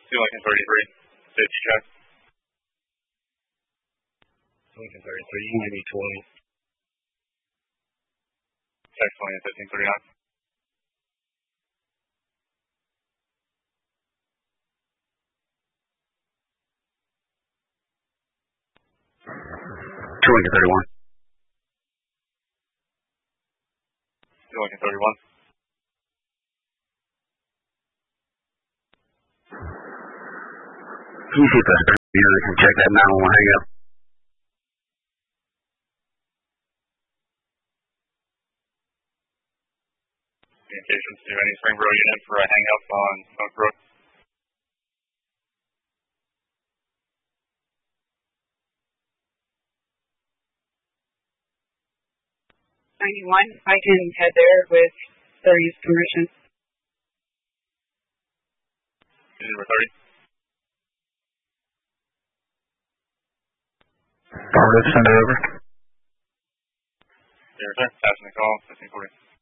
Lincoln 33, safety check. Lincoln 33, you may be 20. Check 20 at 1539. Lincoln 31. Lincoln 31. Can you see if the unit can check that 911 hang up? Communications to any Springboro unit for a hang up on Oak Brook. I can head there with 30's permission. Unit number 30. Send it over. Yes, sir. Passing the call, 1540.